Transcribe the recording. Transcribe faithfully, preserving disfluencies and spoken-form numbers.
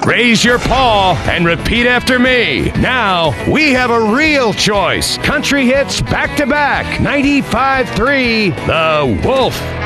Raise your paw and repeat after me. Now, we have a real choice. Country hits back to back. ninety-five point three, The Wolf.